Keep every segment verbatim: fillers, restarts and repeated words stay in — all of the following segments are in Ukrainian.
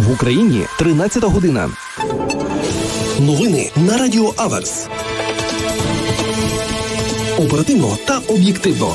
В Україні тринадцята година. Новини на Радіо Аверс. Оперативно та об'єктивно.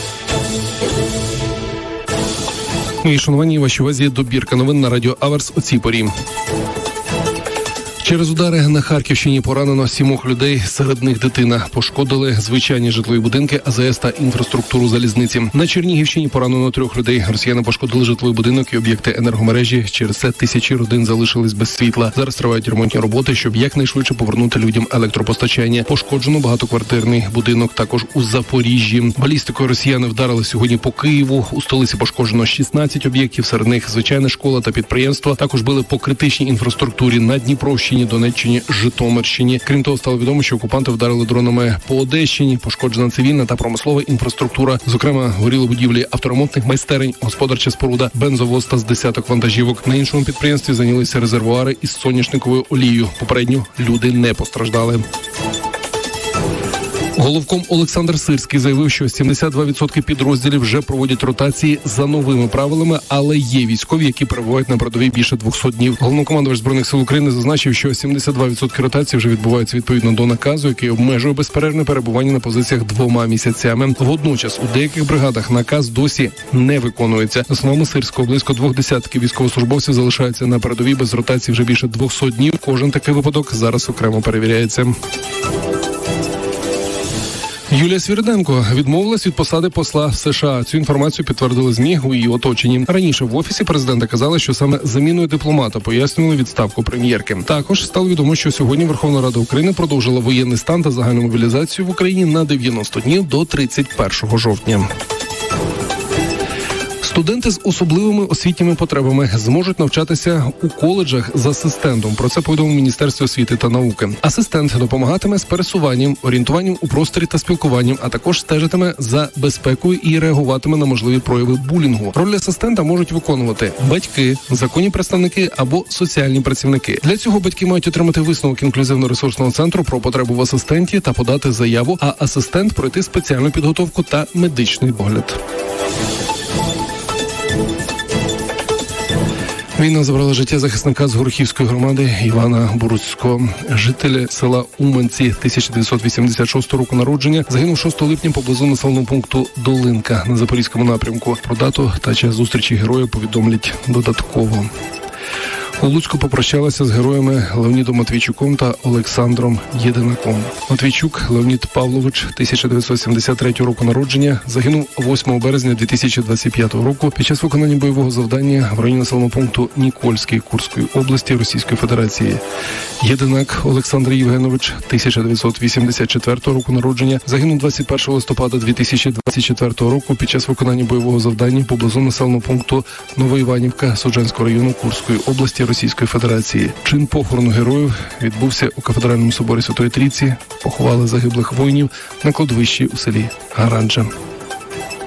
Мої шановані, вашій увазі добірка новин на Радіо Аверс у цій порі. Через удари на Харківщині поранено сімох людей, серед них дитина. Пошкодили звичайні житлові будинки, АЗС та інфраструктуру залізниці. На Чернігівщині поранено трьох людей. Росіяни пошкодили житловий будинок і об'єкти енергомережі. Через це тисячі родин залишились без світла. Зараз тривають ремонтні роботи, щоб якнайшвидше повернути людям електропостачання. Пошкоджено багатоквартирний будинок також у Запоріжжі. Балістикою росіяни вдарили сьогодні по Києву. У столиці пошкоджено шістнадцять об'єктів, серед них звичайна школа та підприємства. Також били по критичній інфраструктурі на Дніпровщині, Донеччині, Житомирщині. Крім того, стало відомо, що окупанти вдарили дронами по Одещині. Пошкоджена цивільна та промислова інфраструктура. Зокрема, горіли будівлі авторемонтних майстерень, господарча споруда, бензовоз та з десяток вантажівок. На іншому підприємстві зайнялися резервуари із соняшниковою олією. Попередньо люди не постраждали. Головком Олександр Сирський заявив, що сімдесят два відсотки підрозділів вже проводять ротації за новими правилами, але є військові, які перебувають на передовій більше двохсот днів. Головнокомандувач Збройних сил України зазначив, що сімдесят два відсотки ротацій вже відбуваються відповідно до наказу, який обмежує безперервне перебування на позиціях двома місяцями. Водночас у деяких бригадах наказ досі не виконується. За словами Сирського, близько двох десятків військовослужбовців залишаються на передовій без ротації вже більше двохсот днів. Кожен такий випадок зараз окремо перевіряється. Юлія Свириденко відмовилась від посади посла в США. Цю інформацію підтвердили ЗМІ у її оточенні. Раніше в Офісі президента казали, що саме заміною дипломата пояснювали відставку прем'єрки. Також стало відомо, що сьогодні Верховна Рада України продовжила воєнний стан та загальну мобілізацію в Україні на дев'яносто днів до тридцять першого жовтня. Студенти з особливими освітніми потребами зможуть навчатися у коледжах з асистентом. Про це повідомив Міністерство освіти та науки. Асистент допомагатиме з пересуванням, орієнтуванням у просторі та спілкуванням, а також стежитиме за безпекою і реагуватиме на можливі прояви булінгу. Роль асистента можуть виконувати батьки, законні представники або соціальні працівники. Для цього батьки мають отримати висновок інклюзивно-ресурсного центру про потребу в асистенті та подати заяву, а асистент пройти спеціальну підготовку та медичний догляд. Війна забрала життя захисника з Горохівської громади Івана Боруцького. Житель села Уманці тисяча дев'ятсот вісімдесят шостого року народження загинув шостого липня поблизу населеного пункту Долинка на Запорізькому напрямку. Про дату та час зустрічі героя повідомлять додатково. У Луцьку попрощалися з героями Леонідом Матвійчуком та Олександром Єдинаком. Матвійчук Леонід Павлович, тисяча дев'ятсот сімдесят третього року народження, загинув восьмого березня дві тисячі двадцять п'ятого року під час виконання бойового завдання в районі населеного пункту Нікольський Курської області Російської Федерації. Єдинак Олександр Євгенович, тисяча дев'ятсот вісімдесят четвертого року народження, загинув двадцять першого листопада дві тисячі двадцять четвертого року під час виконання бойового завдання поблизу населеного пункту Новоіванівка Суджанського району Курської області Російської Федерації. Чин похорону героїв відбувся у Кафедральному соборі Святої Трійці. Поховали загиблих воїнів на кладовищі у селі Гаранджа.